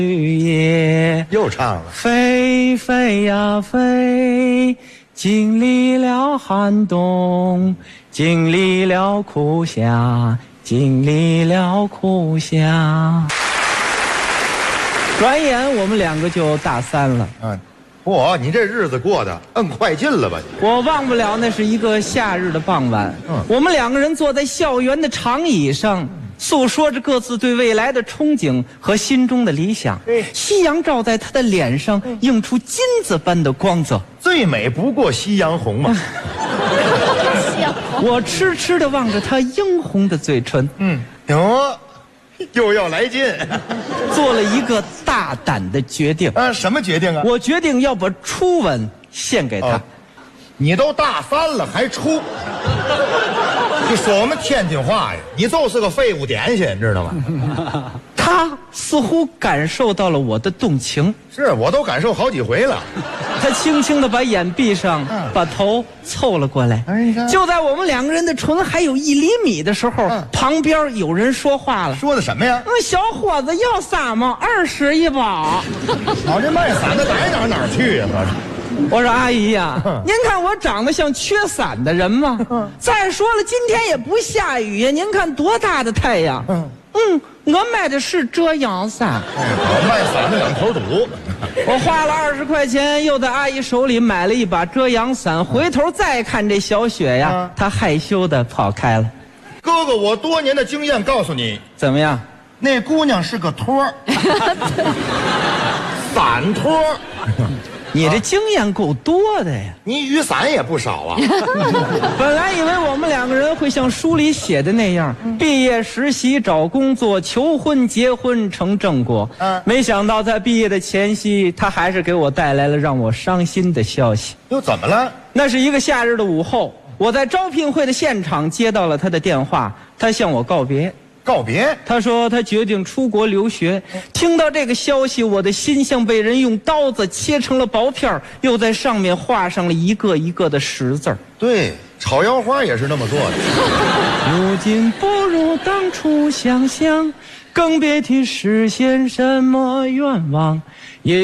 绿叶又唱了。 飞飞呀飞，经历了寒冬，经历了苦夏，经历了苦夏。转眼我们两个就大三了。 嚯，你这日子过得摁快进了吧你？ 我忘不了，那是一个夏日的傍晚，我们两个人坐在校园的长椅上，诉说着各自对未来的憧憬和心中的理想。夕阳照在他的脸上，映出金子般的光泽。 最美不过夕阳红嘛。 我痴痴地望着他殷红的嘴唇， 哟，又要来劲。 做了一个大胆的决定。 什么决定啊？ 我决定要把初吻献给他。 你都大三了还初？就说我们天津话呀，你就是个废物点心，知道吗？ 他似乎感受到了我的动情， 是我都感受好几回了。 他轻轻地把眼闭上，把头凑了过来。就在我们两个人的唇还有1厘米的时候，旁边有人说话了。 说的什么呀？ 小伙子要伞吗？20一包。 老这卖伞的逮哪儿去呀？ 我说阿姨呀，您看我长得像缺伞的人吗？再说了，今天也不下雨呀，您看多大的太阳。我买的是遮阳伞。 我卖伞的两头堵。 我花了20块钱，又在阿姨手里买了一把遮阳伞。回头再看这小雪呀，她害羞地跑开了。 哥哥，我多年的经验告诉你， 怎么样？ 那姑娘是个托儿，伞托儿。 你这经验够多的呀！ 你雨伞也不少啊。 本来以为我们两个人会像书里写的那样，毕业实习找工作求婚结婚成正果。没想到在毕业的前夕，他还是给我带来了让我伤心的消息。 又怎么了？ 那是一个夏日的午后，我在招聘会的现场接到了他的电话，他向我告别。 告别？ 他说他决定出国留学。听到这个消息，我的心像被人用刀子切成了薄片，又在上面画上了一个一个的10字。 对，炒腰花也是那么做的。 如今不如当初想象，更别提实现什么愿望。